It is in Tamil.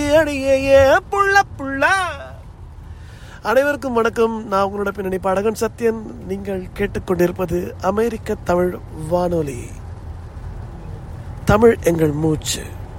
அடியே ஏ புள்ள புள்ள. அனைவருக்கும் வணக்கம். நான் உங்களோட பின்னணி பாடகன் சத்யன். நீங்கள் கேட்டுக்கொண்டிருப்பது அமெரிக்க தமிழ் வானொலி. தமிழ் எங்கள் மூச்சு.